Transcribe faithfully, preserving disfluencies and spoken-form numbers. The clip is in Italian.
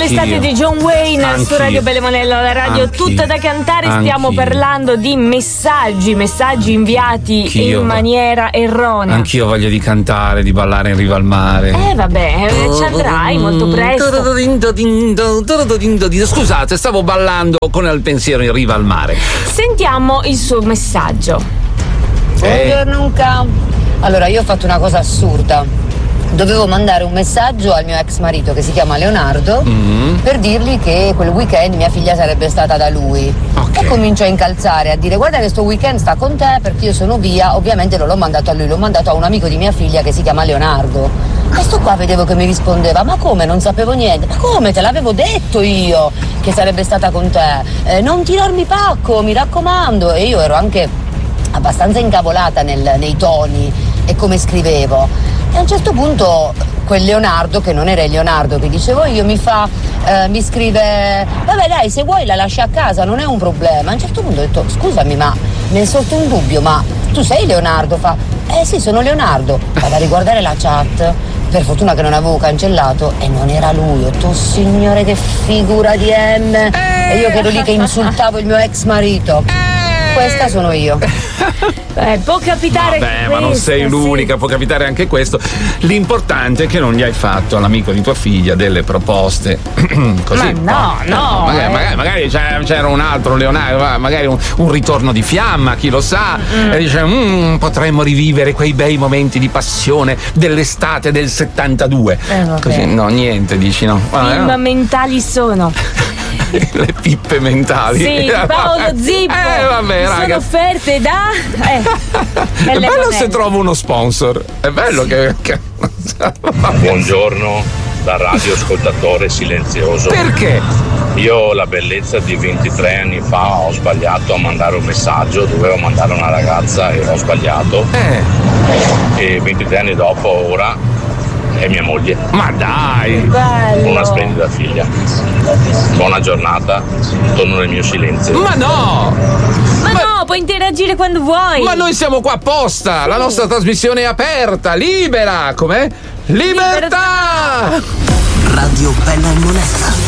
l'estate di John Wayne Anch'io. su Radio Belle Monello, la radio Anch'io. tutta da cantare. Stiamo Anch'io. parlando di messaggi, messaggi inviati Anch'io. in maniera erronea. Anch'io ho voglia di cantare, di ballare in riva al mare. Eh vabbè, eh, ci andrai molto presto. Scusate, stavo ballando con il pensiero in riva al mare. Sentiamo il suo messaggio. Buongiorno Unca. Allora, io ho fatto una cosa assurda. Dovevo mandare un messaggio al mio ex marito che si chiama Leonardo Mm. per dirgli che quel weekend mia figlia sarebbe stata da lui. Ok. E comincio a incalzare, a dire guarda che sto weekend sta con te perché io sono via. Ovviamente non l'ho mandato a lui, l'ho mandato a un amico di mia figlia che si chiama Leonardo. Questo qua vedevo che mi rispondeva ma come, non sapevo niente, ma come, te l'avevo detto io che sarebbe stata con te, eh, non tirarmi pacco, mi raccomando. E io ero anche abbastanza incavolata nel- nei toni e come scrivevo. E a un certo punto quel Leonardo, che non era il Leonardo che dicevo io, mi fa, eh, mi scrive vabbè dai, se vuoi la lasci a casa, non è un problema. A un certo punto ho detto scusami, ma mi è sorto un dubbio, ma tu sei Leonardo? Fa eh sì, sono Leonardo. Vado a riguardare la chat, per fortuna che non avevo cancellato, e non era lui. Ho detto oh signore, che figura di M. E io che ero lì che insultavo il mio ex marito. Questa sono io. Eh, può capitare Vabbè, ma non questo, sei sì. l'unica, può capitare anche questo. L'importante è che non gli hai fatto all'amico di tua figlia delle proposte. Così. Ma no, no, Magari, eh. magari, magari c'era, c'era un altro Leonardo, va, magari un, un ritorno di fiamma, chi lo sa. E dice: "Mm, potremmo rivivere quei bei momenti di passione dell'estate del settantadue. Eh, vabbè. Così, no, niente, dici no. Vabbè, Film no. mentali sono. Le pippe mentali. Sì, Paolo Zip. Eh, vabbè, Sono raga. offerte da. Eh, È Belle bello Monello. se trovo uno sponsor. È bello che. che... Buongiorno da radioascoltatore silenzioso. Perché? Io la bellezza di ventitré anni fa ho sbagliato a mandare un messaggio, dovevo mandare a una ragazza e ho sbagliato. Eh, E ventitré anni dopo ora è mia moglie, ma dai! Bello. una splendida figlia. Buona giornata, torno nel mio silenzio. Ma no! Ma no, puoi interagire quando vuoi. Ma noi siamo qua apposta! La nostra trasmissione è aperta, libera! Com'è? Libertà! Radio Bella e Monella.